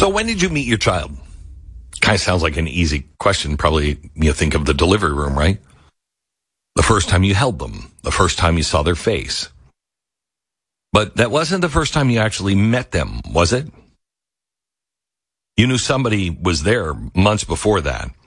So when did you meet your child? Kind of sounds like an easy question. Probably you think of the delivery room, right? The first time you held them, the first time you saw their face. But that wasn't the first time you actually met them, was it? You knew somebody was there months before that.